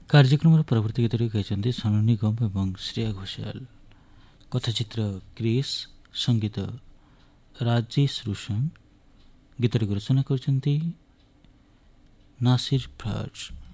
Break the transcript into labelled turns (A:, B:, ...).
A: କାର୍ଯ୍ୟକ୍ରମର ପରବର୍ତ୍ତୀ ଗୀତଟି ଗାଇଛନ୍ତି ସୋନୁ ନିଗମ ଏବଂ ଶ୍ରେୟା ଘୋଷାଲ। କଥାଚିତ୍ର କ୍ରିସ୍, ସଙ୍ଗୀତ ରାଜେଶ ରୋଶନ। ଗୀତଟିକୁ ରଚନା କରିଛନ୍ତି ନାସିର ଫରାଜ।